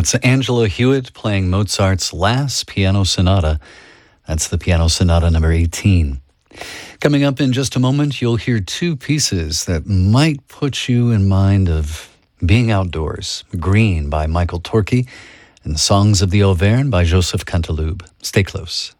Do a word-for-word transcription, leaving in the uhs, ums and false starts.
That's Angela Hewitt playing Mozart's last piano sonata. That's the piano sonata number eighteen. Coming up in just a moment, you'll hear two pieces that might put you in mind of being outdoors. Green by Michael Torke and Songs of the Auvergne by Joseph Canteloube. Stay close.